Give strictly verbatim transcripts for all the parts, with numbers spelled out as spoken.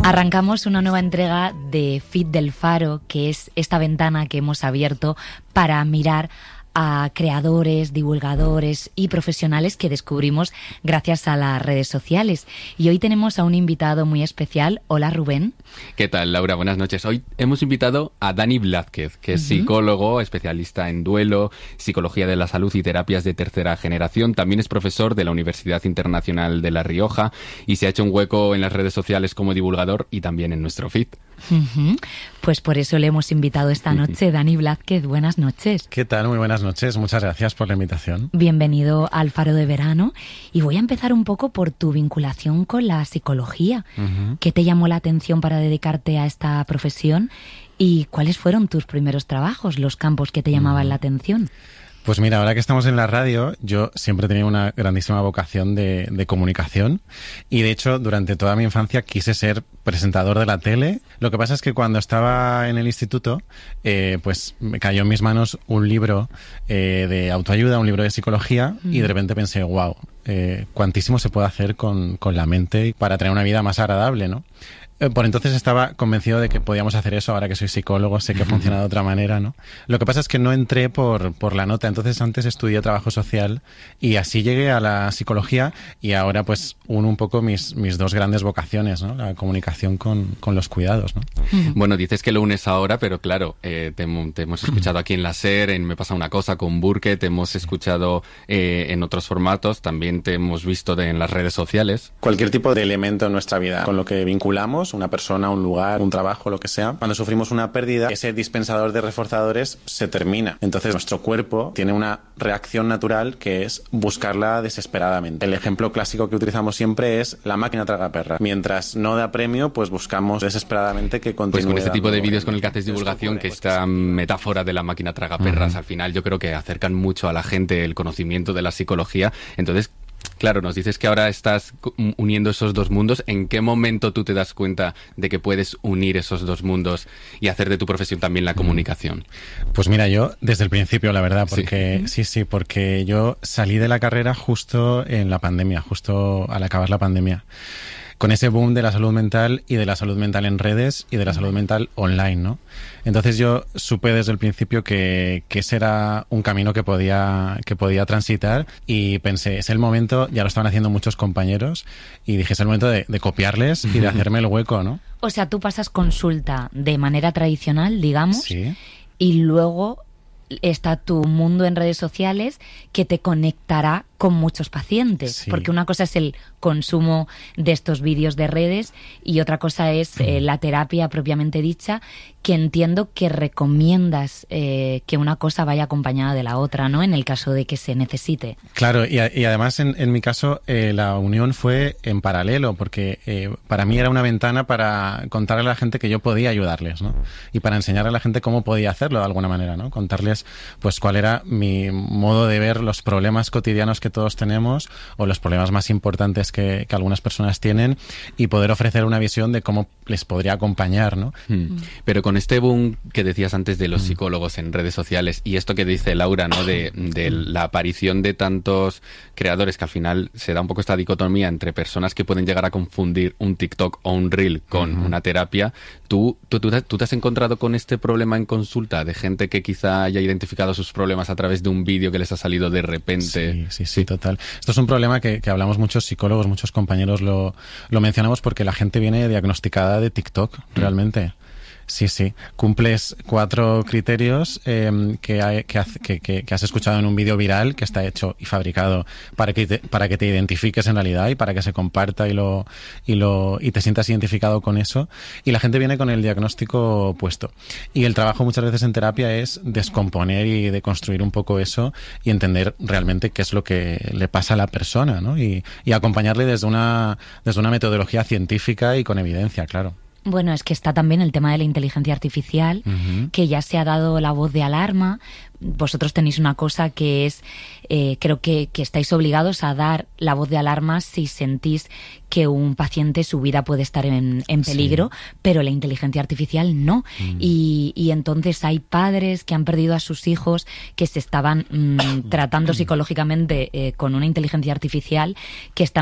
Arrancamos una nueva entrega de Feed del Faro, que es esta ventana que hemos abierto para mirar a creadores, divulgadores y profesionales que descubrimos gracias a las redes sociales. Y hoy tenemos a un invitado muy especial. Hola, Rubén. ¿Qué tal, Laura? Buenas noches. Hoy hemos invitado a Dani Blázquez, que es uh-huh. psicólogo, especialista en duelo, psicología de la salud y terapias de tercera generación. También es profesor de la Universidad Internacional de La Rioja y se ha hecho un hueco en las redes sociales como divulgador y también en nuestro feed. Uh-huh. Pues por eso le hemos invitado esta noche. Dani Blázquez, buenas noches. ¿Qué tal? Muy buenas noches. Muchas gracias por la invitación. Bienvenido al Faro de Verano. Y voy a empezar un poco por tu vinculación con la psicología. Uh-huh. ¿Qué te llamó la atención para dedicarte a esta profesión? ¿Y cuáles fueron tus primeros trabajos, los campos que te llamaban uh-huh. la atención? Pues mira, ahora que estamos en la radio, yo siempre he tenido una grandísima vocación de, de comunicación y de hecho durante toda mi infancia quise ser presentador de la tele. Lo que pasa es que cuando estaba en el instituto, eh, pues me cayó en mis manos un libro eh, de autoayuda, un libro de psicología mm. y de repente pensé, wow, eh, cuantísimo se puede hacer con, con la mente para tener una vida más agradable, ¿no? Por entonces estaba convencido de que podíamos hacer eso. Ahora que soy psicólogo sé que funciona de otra manera, ¿no? Lo que pasa es que no entré por, por la nota. Entonces antes estudié trabajo social y así llegué a la psicología y ahora pues uno un poco mis, mis dos grandes vocaciones, ¿no? La comunicación con, con los cuidados, ¿no? Bueno, dices que lo unes ahora, pero claro, eh, te, te hemos escuchado aquí en la SER, en Me pasa una cosa con Burke, te hemos escuchado eh, en otros formatos, también te hemos visto de, en las redes sociales. Cualquier tipo de elemento en nuestra vida con lo que vinculamos, una persona, un lugar, un trabajo, lo que sea, cuando sufrimos una pérdida, ese dispensador de reforzadores se termina. Entonces nuestro cuerpo tiene una reacción natural que es buscarla desesperadamente. El ejemplo clásico que utilizamos siempre es la máquina tragaperras. Mientras no da premio, pues buscamos desesperadamente que continúe. Pues con este tipo de vídeos con el que haces divulgación, que esta metáfora de la máquina tragaperras, uh-huh. al final yo creo que acercan mucho a la gente el conocimiento de la psicología. Entonces, claro, nos dices que ahora estás uniendo esos dos mundos. ¿En qué momento tú te das cuenta de que puedes unir esos dos mundos y hacer de tu profesión también la comunicación? Pues mira, yo desde el principio, la verdad, porque sí, sí, sí porque yo salí de la carrera justo en la pandemia, justo al acabar la pandemia. Con ese boom de la salud mental y de la salud mental en redes y de la salud mental online, ¿no? Entonces yo supe desde el principio que, que ese era un camino que podía, que podía transitar y pensé, es el momento, ya lo estaban haciendo muchos compañeros, y dije, es el momento de, de copiarles y de hacerme el hueco, ¿no? O sea, tú pasas consulta de manera tradicional, digamos, sí. y luego está tu mundo en redes sociales que te conectará con muchos pacientes, sí. porque una cosa es el consumo de estos vídeos de redes y otra cosa es eh, la terapia propiamente dicha, que entiendo que recomiendas eh, que una cosa vaya acompañada de la otra, ¿no? En el caso de que se necesite. Claro, y, a, y además en, en mi caso eh, la unión fue en paralelo, porque eh, para mí era una ventana para contarle a la gente que yo podía ayudarles, ¿no? Y para enseñarle a la gente cómo podía hacerlo de alguna manera, ¿no? Contarles pues cuál era mi modo de ver los problemas cotidianos que todos tenemos o los problemas más importantes que, que algunas personas tienen y poder ofrecer una visión de cómo les podría acompañar, ¿no? Mm. Pero con este boom que decías antes de los mm. psicólogos en redes sociales y esto que dice Laura, ¿no? De, de la aparición de tantos creadores, que al final se da un poco esta dicotomía entre personas que pueden llegar a confundir un TikTok o un Reel con mm. una terapia. ¿Tú, tú, tú, ¿Tú te has encontrado con este problema en consulta de gente que quizá haya identificado sus problemas a través de un vídeo que les ha salido de repente? Sí, sí, sí, total. Esto es un problema que, que hablamos muchos psicólogos, muchos compañeros lo, lo mencionamos porque la gente viene diagnosticada de TikTok, realmente. Sí, sí. Cumples cuatro criterios eh, que, hay, que, que, que, que has escuchado en un vídeo viral que está hecho y fabricado para que te, para que te identifiques en realidad y para que se comparta y lo y lo y te sientas identificado con eso. Y la gente viene con el diagnóstico puesto. Y el trabajo muchas veces en terapia es descomponer y deconstruir un poco eso y entender realmente qué es lo que le pasa a la persona, ¿no? Y, y acompañarle desde una desde una metodología científica y con evidencia, claro. Bueno, es que está también el tema de la inteligencia artificial, uh-huh. que ya se ha dado la voz de alarma. Vosotros tenéis una cosa que es, eh, creo que, que estáis obligados a dar la voz de alarma si sentís que un paciente, su vida puede estar en, en peligro, sí. pero la inteligencia artificial no. Mm. Y, y entonces hay padres que han perdido a sus hijos que se estaban mm, tratando psicológicamente eh, con una inteligencia artificial, que están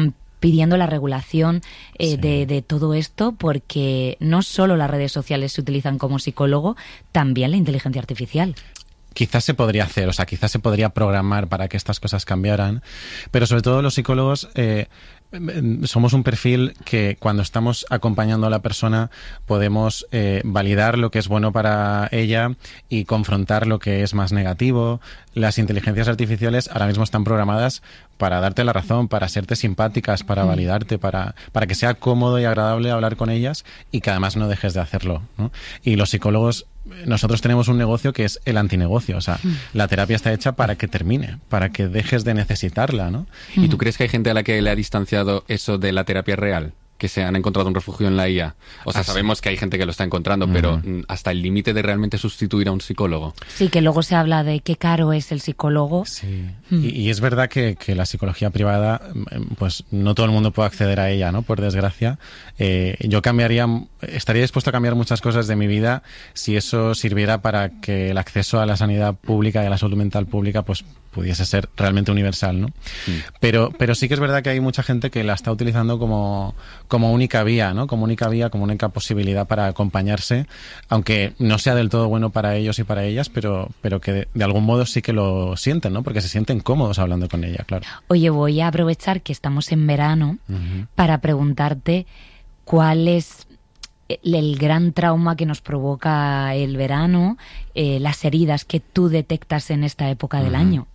pidiendo la regulación eh, Sí. de, de todo esto, porque no solo las redes sociales se utilizan como psicólogo, también la inteligencia artificial. Quizás se podría hacer, o sea, quizás se podría programar para que estas cosas cambiaran, pero sobre todo los psicólogos eh, somos un perfil que cuando estamos acompañando a la persona podemos eh, validar lo que es bueno para ella y confrontar lo que es más negativo. Las inteligencias artificiales ahora mismo están programadas para darte la razón, para serte simpáticas, para validarte, para, para que sea cómodo y agradable hablar con ellas y que además no dejes de hacerlo, ¿no? Y los psicólogos, nosotros tenemos un negocio que es el antinegocio, o sea, la terapia está hecha para que termine, para que dejes de necesitarla, ¿no? ¿Y tú crees que hay gente a la que le ha distanciado eso de la terapia real? Que se han encontrado un refugio en la I A. O sea, Ah, sí. sabemos que hay gente que lo está encontrando, pero Ujú. hasta el límite de realmente sustituir a un psicólogo. Sí, que luego se habla de qué caro es el psicólogo. Sí, Mm. y, y es verdad que, que la psicología privada, pues no todo el mundo puede acceder a ella, ¿no? Por desgracia. Eh, yo cambiaría, estaría dispuesto a cambiar muchas cosas de mi vida si eso sirviera para que el acceso a la sanidad pública y a la salud mental pública, pues pudiese ser realmente universal, ¿no? Mm. Pero, pero sí que es verdad que hay mucha gente que la está utilizando como, como única vía, ¿no? Como única vía, como única posibilidad para acompañarse, aunque no sea del todo bueno para ellos y para ellas, pero, pero que de, de algún modo sí que lo sienten, ¿no? Porque se sienten cómodos hablando con ella, claro. Oye, voy a aprovechar que estamos en verano Ujú. para preguntarte cuál es el, el gran trauma que nos provoca el verano, eh, las heridas que tú detectas en esta época del Ujú. año.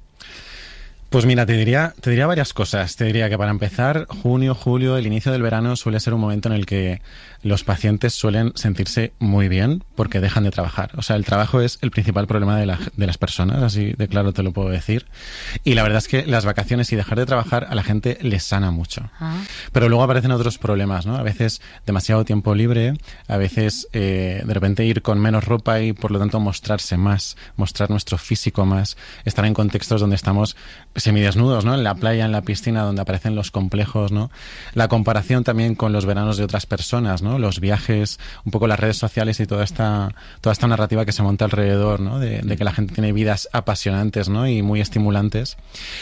Pues mira, te diría, te diría varias cosas. Te diría que para empezar, junio, julio, el inicio del verano suele ser un momento en el que los pacientes suelen sentirse muy bien porque dejan de trabajar. O sea, el trabajo es el principal problema de, la, de las personas, así de claro te lo puedo decir. Y la verdad es que las vacaciones y dejar de trabajar a la gente les sana mucho. Ah. Pero luego aparecen otros problemas, ¿no? A veces demasiado tiempo libre, a veces eh, de repente ir con menos ropa y por lo tanto mostrarse más, mostrar nuestro físico más, estar en contextos donde estamos semidesnudos, ¿no? En la playa, en la piscina, donde aparecen los complejos, ¿no? La comparación también con los veranos de otras personas, ¿no? Los viajes, un poco las redes sociales y toda esta, toda esta narrativa que se monta alrededor, ¿no? De, de que la gente tiene vidas apasionantes, ¿no? Y muy estimulantes.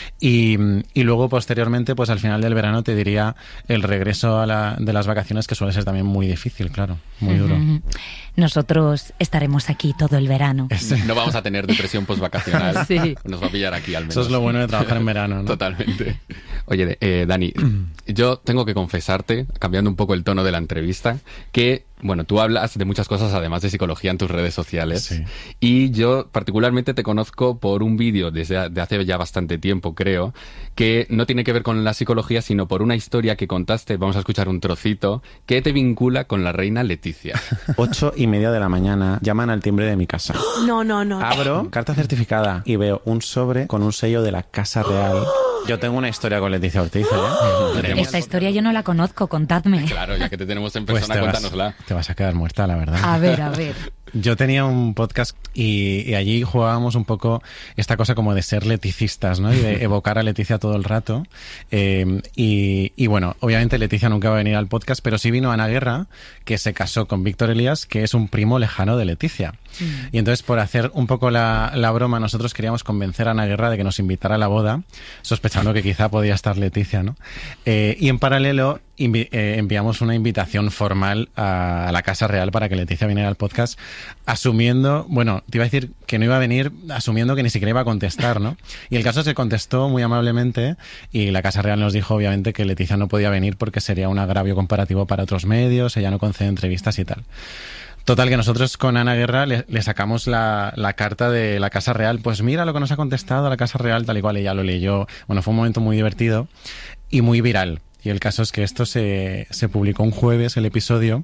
Y, y luego, posteriormente, pues al final del verano te diría el regreso a la, de las vacaciones, que suele ser también muy difícil, claro, muy duro. Ujú. Nosotros estaremos aquí todo el verano. No vamos a tener depresión postvacacional. Sí. Nos va a pillar aquí al menos. Eso es lo bueno de trabajar en verano, ¿no? Totalmente. Oye, eh, Dani, yo tengo que confesarte, cambiando un poco el tono de la entrevista, que, bueno, tú hablas de muchas cosas además de psicología en tus redes sociales. Sí. Y yo particularmente te conozco por un vídeo desde de hace ya bastante tiempo, creo, que no tiene que ver con la psicología, sino por una historia que contaste, vamos a escuchar un trocito, que te vincula con la reina Leticia. Ocho y media de la mañana, llaman al timbre de mi casa. No, no, no. Abro, carta certificada, y veo un sobre con un sello de la Casa Real. Yo tengo una historia con Leticia Ortiz, ¿eh? Tenemos- Esta historia yo no la conozco, contadme. Claro, ya que te tenemos en Pues persona, te vas, cuéntanosla. te vas a quedar muerta, la verdad. A ver, a ver. Yo tenía un podcast y, y allí jugábamos un poco esta cosa como de ser leticistas, ¿no? Y de evocar a Leticia todo el rato. Eh, y, y bueno, obviamente Leticia nunca va a venir al podcast, pero sí vino Ana Guerra, que se casó con Víctor Elías, que es un primo lejano de Leticia. Mm. Y entonces, por hacer un poco la, la broma, nosotros queríamos convencer a Ana Guerra de que nos invitara a la boda, sospechando que quizá podía estar Leticia, ¿no? Eh, y en paralelo invi- eh, enviamos una invitación formal a, a la Casa Real para que Leticia viniera al podcast, asumiendo, bueno, te iba a decir que no iba a venir, asumiendo que ni siquiera iba a contestar, ¿no? Y el caso es que contestó muy amablemente y la Casa Real nos dijo, obviamente, que Leticia no podía venir porque sería un agravio comparativo para otros medios, ella no concede entrevistas y tal. Total, que nosotros con Ana Guerra le, le sacamos la, la carta de la Casa Real. Pues mira lo que nos ha contestado la Casa Real, tal y cual. Ella lo leyó. Bueno, fue un momento muy divertido y muy viral. Y el caso es que esto se, se publicó un jueves, el episodio,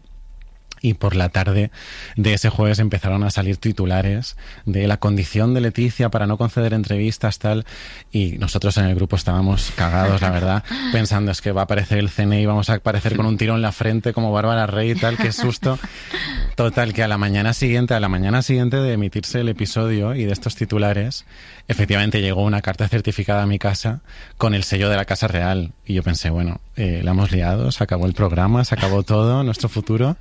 y por la tarde de ese jueves empezaron a salir titulares de la condición de Leticia para no conceder entrevistas, tal, y nosotros en el grupo estábamos cagados, la verdad, pensando es que va a aparecer el C N I, vamos a aparecer con un tiro en la frente como Bárbara Rey y tal, qué susto. Total, que a la mañana siguiente, a la mañana siguiente de emitirse el episodio y de estos titulares, efectivamente llegó una carta certificada a mi casa con el sello de la Casa Real. Y yo pensé, bueno, eh, la hemos liado, se acabó el programa, se acabó todo, nuestro futuro.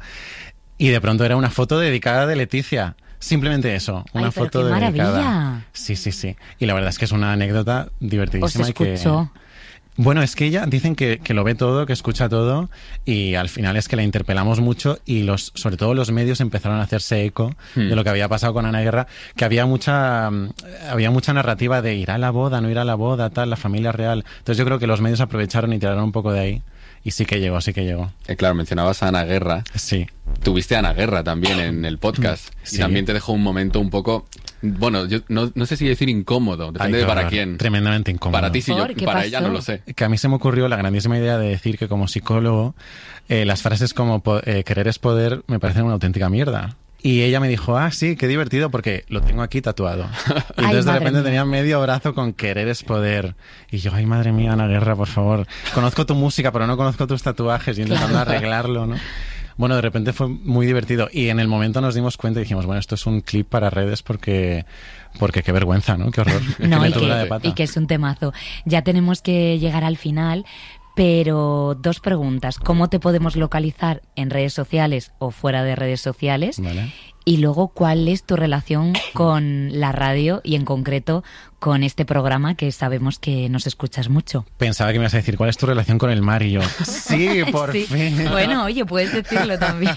Y de pronto era una foto dedicada de Leticia. Simplemente eso, una Ay, pero foto qué dedicada. maravilla. Sí, sí, sí. Y la verdad es que es una anécdota divertidísima. Os y que, escuchó. Bueno, es que ella dicen que, que lo ve todo, que escucha todo, y al final es que la interpelamos mucho y los, sobre todo los medios empezaron a hacerse eco hmm. de lo que había pasado con Ana Guerra, que había mucha había mucha narrativa de ir a la boda, no ir a la boda, tal, la familia real. Entonces yo creo que los medios aprovecharon y tiraron un poco de ahí. Y sí que llegó, sí que llegó. Eh, claro, mencionabas a Ana Guerra. Sí. Tuviste a Ana Guerra también en el podcast. Sí. Y también te dejó un momento un poco... Bueno, yo no, no sé si decir incómodo, depende Ay, de para horror. quién. Tremendamente incómodo. Para ti sí, yo, para pasó? ella no lo sé. Que a mí se me ocurrió la grandísima idea de decir que como psicólogo eh, las frases como eh, querer es poder me parecen una auténtica mierda. Y ella me dijo, ah, sí, qué divertido, porque lo tengo aquí tatuado. Y entonces ay, de repente mía. tenía medio brazo con querer es poder. Y yo, ay, madre mía, Ana Guerra, por favor. Conozco tu música, pero no conozco tus tatuajes. Y intentando arreglarlo, ¿no? Bueno, de repente fue muy divertido. Y en el momento nos dimos cuenta y dijimos, bueno, esto es un clip para redes porque... Porque qué vergüenza, ¿no? Qué horror. No, y, que, de pata. y que es un temazo. Ya tenemos que llegar al final... Pero dos preguntas. ¿Cómo te podemos localizar en redes sociales o fuera de redes sociales? Vale. Y luego, ¿cuál es tu relación con la radio y en concreto con este programa que sabemos que nos escuchas mucho? Pensaba que me ibas a decir, ¿cuál es tu relación con el mar? Y yo, sí, por sí. fin. Bueno, oye, puedes decirlo también.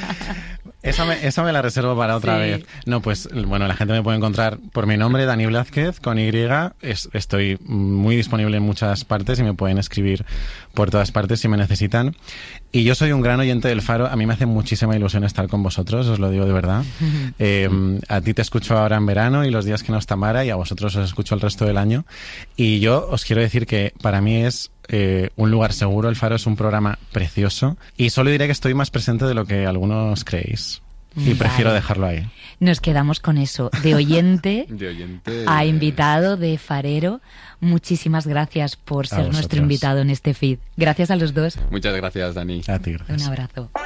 Esa me, esa me la reservo para otra sí. vez. No, pues, bueno, la gente me puede encontrar por mi nombre, Dani Blázquez, con Y. Es, estoy muy disponible en muchas partes y me pueden escribir por todas partes si me necesitan. Y yo soy un gran oyente del Faro. A mí me hace muchísima ilusión estar con vosotros, os lo digo de verdad. Uh-huh. Eh, a ti te escucho ahora en verano y los días que no está Mara, y a vosotros os escucho el resto del año. Y yo os quiero decir que para mí es... Eh, un lugar seguro. El Faro es un programa precioso y solo diré que estoy más presente de lo que algunos creéis y vale. prefiero dejarlo ahí. Nos quedamos con eso, de oyente, de oyente a invitado, de farero. Muchísimas gracias por ser nuestro invitado en este feed. Gracias a los dos. Muchas gracias, Dani. A ti, gracias. Un abrazo.